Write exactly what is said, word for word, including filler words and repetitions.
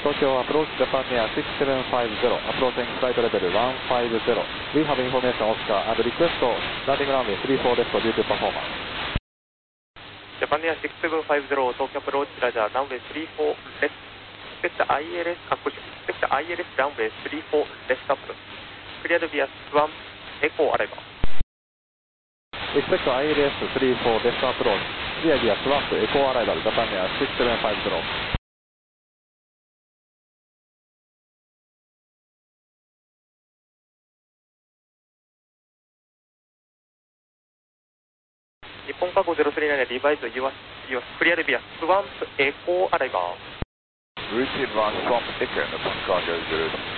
東京アプローチジャパンエアシックスセブンファイブゼロ、アプローチングフライトレベルワンファイブゼロ。We have information Oscar and request landing runway three four left due to performance. ジャパンエアシックスセブンファイブゼロ、東京アプローチラジャーランウェイスリーフォーレフト。Expect アイエルエス、あ、こっち。Expect アイエルエス ランウェイスリーフォーレフトアップ。クリアルビアスワンエコーアライバー。 Expect アイエルエススリーフォー left approach. Clear via swamp echo arrival Japan Air six seven five zero. 日本カゴゼロスリーナインリバイズ US, US Clear via swamp echo arrival. Routine one swamp echo in the Cargo zero.